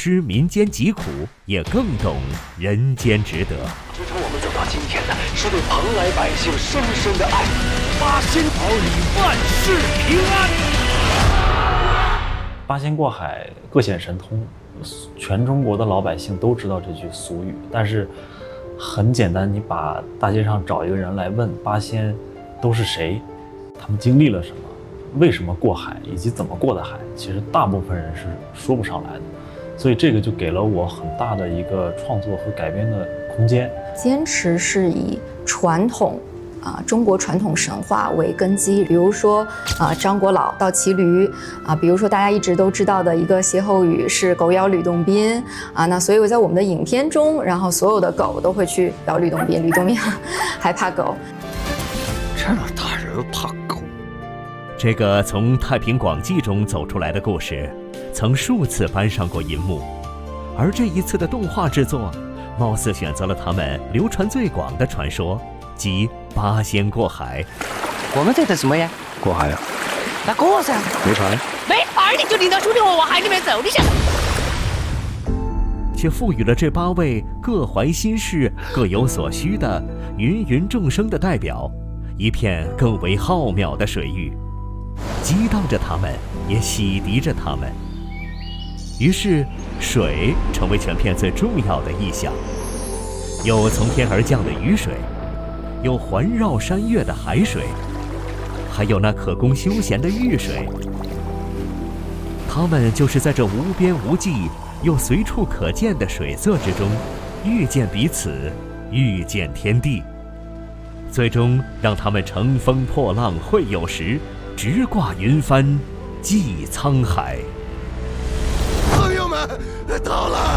知民间疾苦，也更懂人间值得。 支撑我们走到今天的是对蓬莱百姓深深的爱。八仙保你万事平安。 八仙过海，各显神通，全中国的老百姓都知道这句俗语。但是很简单，你把大街上找一个人来问八仙都是谁，他们经历了什么，为什么过海，以及怎么过的海，其实大部分人是说不上来的。所以这个就给了我很大的一个创作和改编的空间。 坚持是以传统中国传统神话为根基，比如说张果老倒骑驴比如说大家一直都知道的一个歇后语是狗咬吕洞宾那所以我在我们的影片中，然后所有的狗都会去咬吕洞宾，吕洞宾还怕狗。 这么大人怕狗？ 这个从《太平广记》中走出来的故事，曾数次搬上过银幕，而这一次的动画制作，貌似选择了他们流传最广的传说，即八仙过海。 我们在等什么呀？ 过海啊？ 那过噻。 没船？ 没船你就领着兄弟我往海里面走，你想？ 却赋予了这8位各怀心事、各有所需的芸芸众生的代表一片更为浩渺的水域，激荡着他们，也洗涤着他们。于是水成为全片最重要的意象，有从天而降的雨水，有环绕山岳的海水，还有那可供休闲的浴水。他们就是在这无边无际又随处可见的水色之中，遇见彼此，遇见天地，最终让他们乘风破浪会有时，直挂云帆济沧海。 朋友们，到了！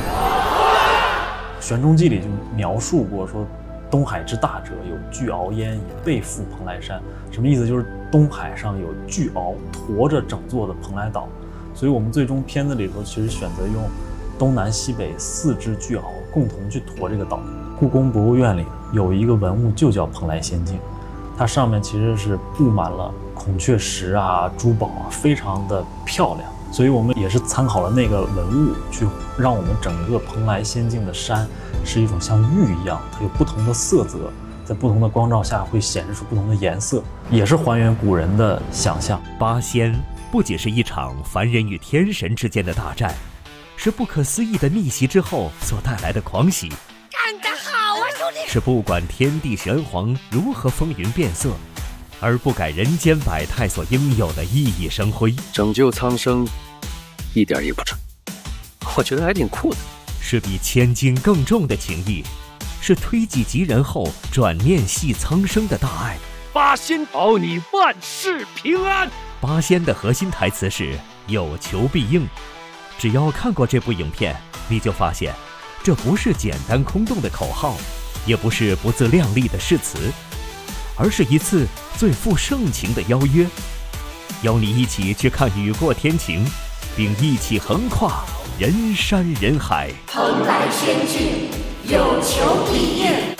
《玄中记》里就描述过说，东海之大者，有巨鳌焉以背负蓬莱山。什么意思？就是东海上有巨鳌驮着整座的蓬莱岛。所以我们最终片子里头其实选择用东南西北4只巨鳌共同去驮这个岛。故宫博物院里有一个文物就叫蓬莱仙境，它上面其实是布满了孔雀石珠宝非常的漂亮。所以我们也是参考了那个文物，去让我们整个蓬莱仙境的山是一种像玉一样，它有不同的色泽，在不同的光照下会显示出不同的颜色，也是还原古人的想象。 八仙不仅是一场凡人与天神之间的大战，是不可思议的逆袭之后所带来的狂喜。 干得好啊，兄弟！ 是不管天地玄黄如何风云变色，而不改人间百态所应有的熠熠生辉。 拯救苍生，一点也不蠢，我觉得还挺酷的。 是比千斤更重的情谊，是推己及人后转念系苍生的大爱。 八仙保你万事平安。 八仙的核心台词是有求必应。只要看过这部影片，你就发现这不是简单空洞的口号，也不是不自量力的誓词，而是一次最富盛情的邀约，邀你一起去看雨过天晴，并一起横跨人山人海。 蓬莱仙境，有求必应。